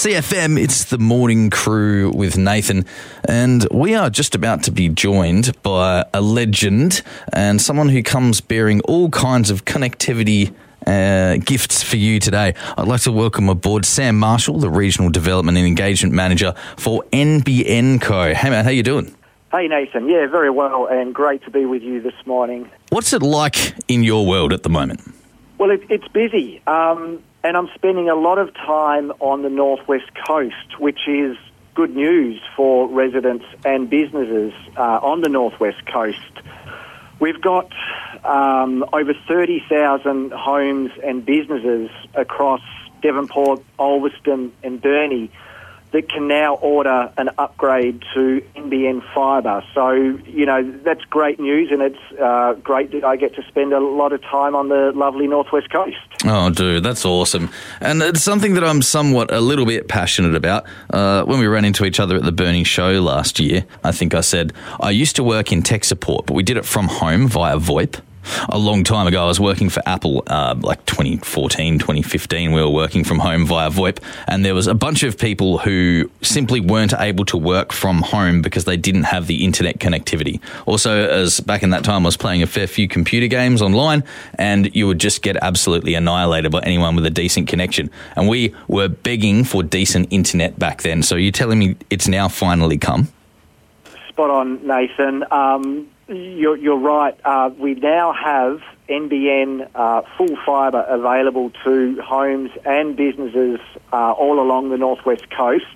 CFM, it's the morning crew with Nathan, and we are just about to be joined by a legend and someone who comes bearing all kinds of connectivity gifts for you today. I'd like to welcome aboard Sam Marshall, the Regional Development and Engagement Manager for NBN Co. Hey man, how you doing? Hey Nathan, yeah, very well, and great to be with you this morning. What's it like in your world at the moment? Well, it's busy, and I'm spending a lot of time on the northwest coast, which is good news for residents and businesses on the northwest coast. We've got over 30,000 homes and businesses across Devonport, Ulverstone and Burnie that can now order an upgrade to NBN fibre. So, you know, that's great news, and it's great that I get to spend a lot of time on the lovely northwest coast. Oh, dude, that's awesome. And it's something that I'm somewhat a little bit passionate about. When we ran into each other at the Burnie show last year, I think I said, I used to work in tech support, but we did it from home via VoIP. A long time ago, I was working for Apple, like 2014, 2015, we were working from home via VoIP, and there was a bunch of people who simply weren't able to work from home because they didn't have the internet connectivity. Also, as back in that time, I was playing a fair few computer games online, and you would just get absolutely annihilated by anyone with a decent connection. And we were begging for decent internet back then. So you're telling me it's now finally come? Spot on, Nathan. You're right. We now have NBN full fibre available to homes and businesses all along the northwest coast.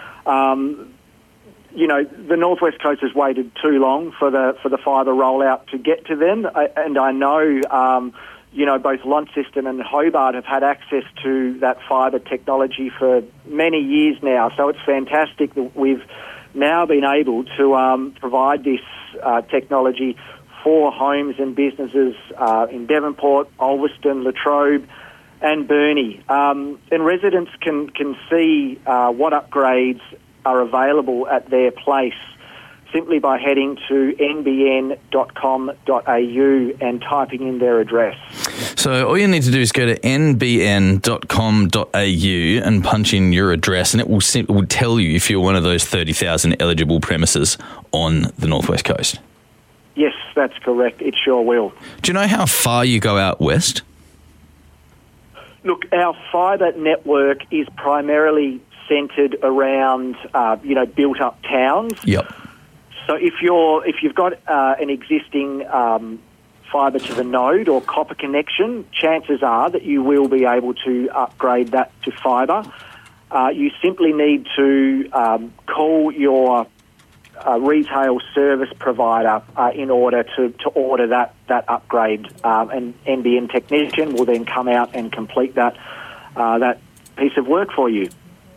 You know, the northwest coast has waited too long for the fibre rollout to get to them, and I know you know, both Launceston and Hobart have had access to that fibre technology for many years now. So it's fantastic that we've now been able to provide this technology for homes and businesses in Devonport, Ulverstone, Latrobe and Burnie. And residents can see what upgrades are available at their place simply by heading to nbn.com.au and typing in their address. So all you need to do is go to nbn.com.au and punch in your address, and it will tell you if you're one of those 30,000 eligible premises on the northwest coast. Yes, that's correct. It sure will. Do you know how far you go out west? Look, our fibre network is primarily centred around, you know, built-up towns. Yep. So if you've got an existing fibre to the node or copper connection, chances are that you will be able to upgrade that to fibre. You simply need to call your retail service provider in order to order that upgrade. An NBN technician will then come out and complete that piece of work for you.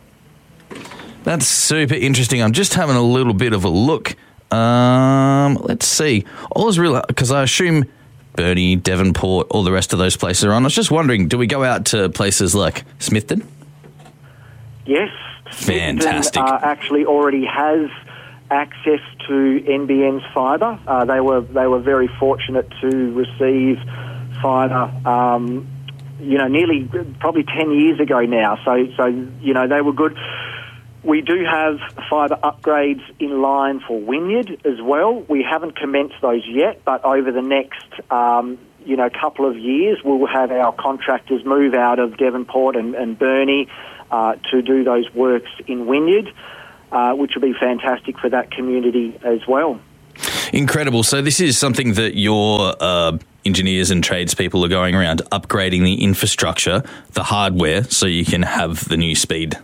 That's super interesting. I'm just having a little bit of a look. Let's see. Because I assume Burnie, Devonport, all the rest of those places are on. I was just wondering, do we go out to places like Smithton? Yes. Fantastic. Smithton actually already has access to NBN's fibre. They were very fortunate to receive fibre, you know, nearly probably 10 years ago now. So you know, they were good. We do have fibre upgrades in line for Wynyard as well. We haven't commenced those yet, but over the next, you know, couple of years, we'll have our contractors move out of Devonport and Burnie to do those works in Wynyard, which will be fantastic for that community as well. Incredible. So this is something that your engineers and tradespeople are going around upgrading the infrastructure, the hardware, so you can have the new speed.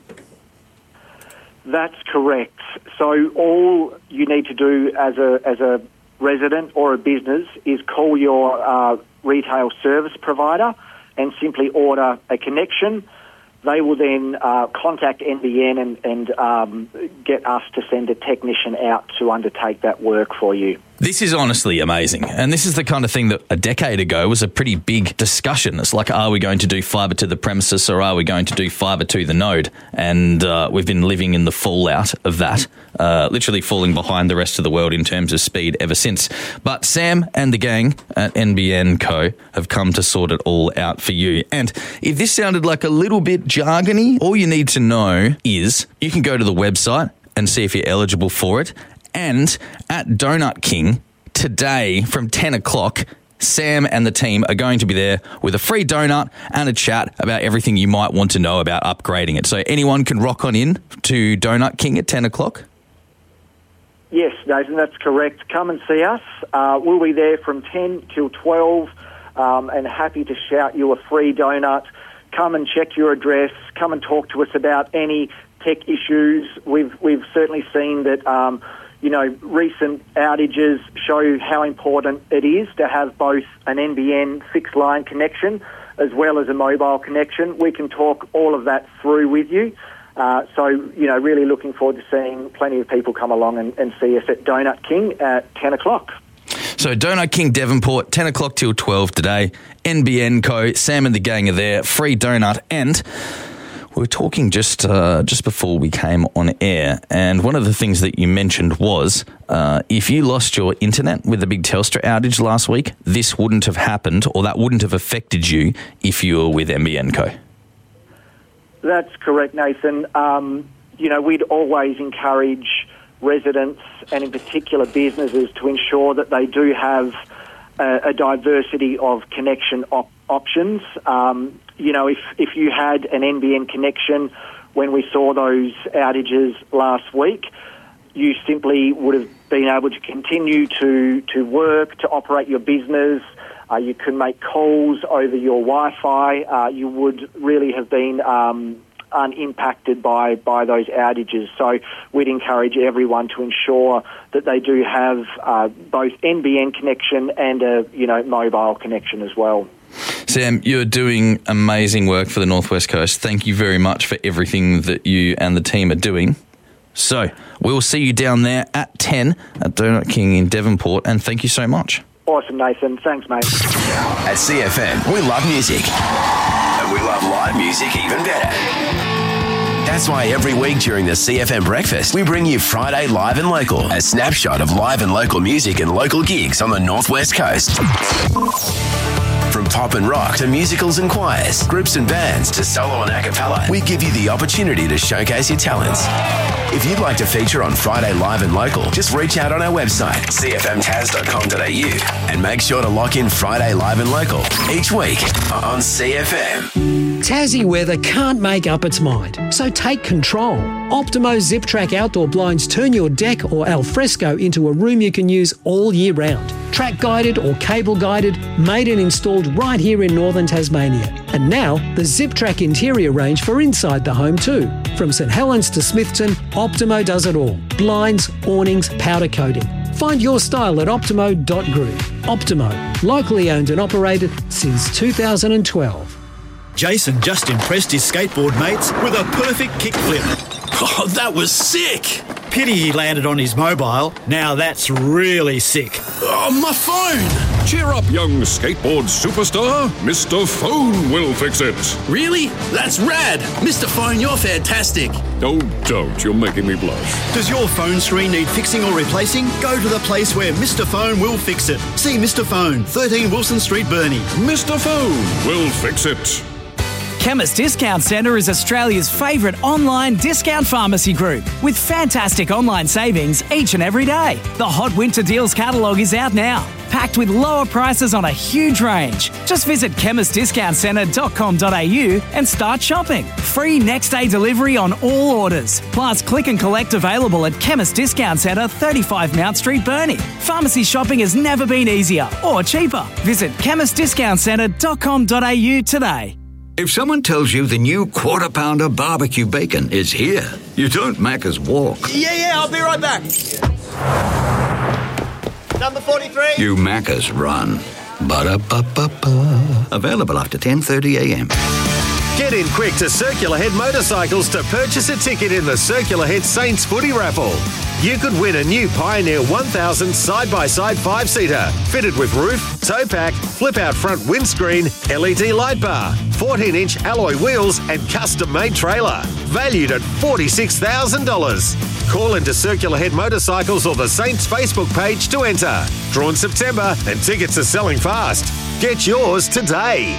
That's correct. So all you need to do as a resident or a business is call your retail service provider and simply order a connection. They will then contact NBN and get us to send a technician out to undertake that work for you. This is honestly amazing. And this is the kind of thing that a decade ago was a pretty big discussion. It's like, are we going to do fibre to the premises or are we going to do fibre to the node? And we've been living in the fallout of that, literally falling behind the rest of the world in terms of speed ever since. But Sam and the gang at NBN Co have come to sort it all out for you. And if this sounded like a little bit jargony, all you need to know is you can go to the website and see if you're eligible for it. And at Donut King today from 10 o'clock, Sam and the team are going to be there with a free donut and a chat about everything you might want to know about upgrading it. So anyone can rock on in to Donut King at 10 o'clock? Yes, Nathan, that's correct. Come and see us. We'll be there from 10 till 12 and happy to shout you a free donut. Come and check your address. Come and talk to us about any tech issues. We've certainly seen that recent outages show how important it is to have both an NBN fixed line connection as well as a mobile connection. We can talk all of that through with you. Really looking forward to seeing plenty of people come along and see us at Donut King at 10 o'clock. So Donut King Devonport, 10 o'clock till 12 today. NBN Co, Sam and the gang are there, free donut, and we were talking just before we came on air, and one of the things that you mentioned was if you lost your internet with the big Telstra outage last week, this wouldn't have happened, or that wouldn't have affected you if you were with NBN Co. That's correct, Nathan. We'd always encourage residents and in particular businesses to ensure that they do have a diversity of connection options. If you had an NBN connection when we saw those outages last week, you simply would have been able to continue to work, to operate your business. You can make calls over your Wi-Fi. You would really have been unimpacted by those outages. So we'd encourage everyone to ensure that they do have both NBN connection and a mobile connection as well. Sam, you're doing amazing work for the North West Coast. Thank you very much for everything that you and the team are doing. So we'll see you down there at 10 at Donut King in Devonport, and thank you so much. Awesome, Nathan. Thanks, mate. At CFM, we love music. And we love live music even better. That's why every week during the CFM Breakfast, we bring you Friday Live and Local, a snapshot of live and local music and local gigs on the North West Coast. From pop and rock to musicals and choirs, groups and bands to solo and a cappella, we give you the opportunity to showcase your talents. If you'd like to feature on Friday Live and Local, just reach out on our website, cfmtas.com.au, and make sure to lock in Friday Live and Local each week on CFM. Tassie weather can't make up its mind, so take control. Optimo Zip Track outdoor blinds turn your deck or alfresco into a room you can use all year round. Track guided or cable guided, made and installed right here in northern Tasmania. And now the Zip Track interior range for inside the home too. From St Helens to Smithton, Optimo does it all. Blinds, awnings, powder coating. Find your style at optimo.group. Optimo, locally owned and operated since 2012. Jason just impressed his skateboard mates with a perfect kickflip. Oh, that was sick! Pity he landed on his mobile. Now that's really sick. Oh, my phone! Cheer up, young skateboard superstar. Mr. Phone will fix it. Really? That's rad! Mr. Phone, you're fantastic. Oh, don't. You're making me blush. Does your phone screen need fixing or replacing? Go to the place where Mr. Phone will fix it. See Mr. Phone, 13 Wilson Street, Burnie. Mr. Phone will fix it. Chemist Discount Centre is Australia's favourite online discount pharmacy group with fantastic online savings each and every day. The Hot Winter Deals catalogue is out now, packed with lower prices on a huge range. Just visit chemistdiscountcentre.com.au and start shopping. Free next day delivery on all orders. Plus click and collect available at Chemist Discount Centre, 35 Mount Street, Burnie. Pharmacy shopping has never been easier or cheaper. Visit chemistdiscountcentre.com.au today. If someone tells you the new Quarter Pounder barbecue bacon is here, you don't Macca's walk. Yeah, I'll be right back. Number 43. You Macca's run. Ba-da-ba-ba-ba. Available after 10:30 a.m. Get in quick to Circular Head Motorcycles to purchase a ticket in the Circular Head Saints footy raffle. You could win a new Pioneer 1000 side-by-side 5-seater, fitted with roof, tow pack, flip-out front windscreen, LED light bar, 14-inch alloy wheels and custom-made trailer. Valued at $46,000. Call into Circular Head Motorcycles or the Saints Facebook page to enter. Drawn September and tickets are selling fast. Get yours today.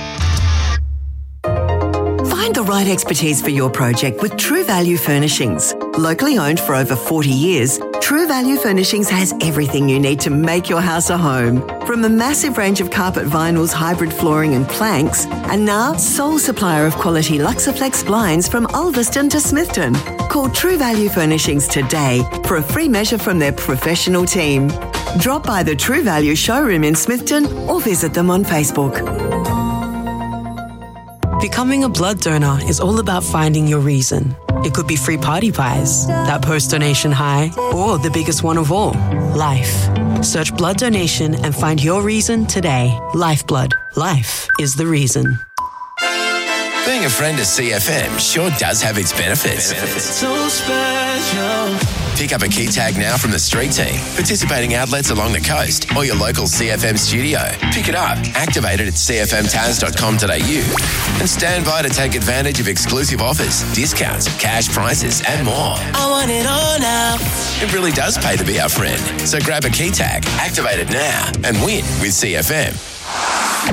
Find the right expertise for your project with True Value Furnishings. Locally owned for over 40 years, True Value Furnishings has everything you need to make your house a home. From a massive range of carpet vinyls, hybrid flooring and planks, and now sole supplier of quality Luxaflex blinds from Ulverston to Smithton. Call True Value Furnishings today for a free measure from their professional team. Drop by the True Value showroom in Smithton or visit them on Facebook. Becoming a blood donor is all about finding your reason. It could be free party pies, that post-donation high, or the biggest one of all, life. Search blood donation and find your reason today. Lifeblood. Life is the reason. Being a friend of CFM sure does have its benefits. So special. Pick up a key tag now from the street team, participating outlets along the coast or your local CFM studio. Pick it up, activate it at cfmtaz.com.au and stand by to take advantage of exclusive offers, discounts, cash prizes and more. I want it all now. It really does pay to be our friend. So grab a key tag, activate it now and win with CFM.